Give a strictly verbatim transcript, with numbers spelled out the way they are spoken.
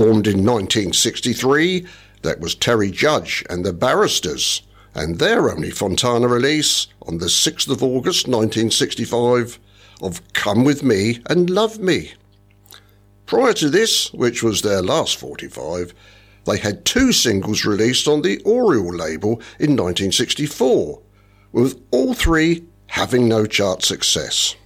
Formed in nineteen sixty-three, that was Terry Judge and the Barristers, and their only Fontana release on the sixth of August nineteen sixty-five of Come With Me and Love Me. Prior to this, which was their last forty-five, they had two singles released on the Oriole label in nineteen sixty-four, with all three having no chart success.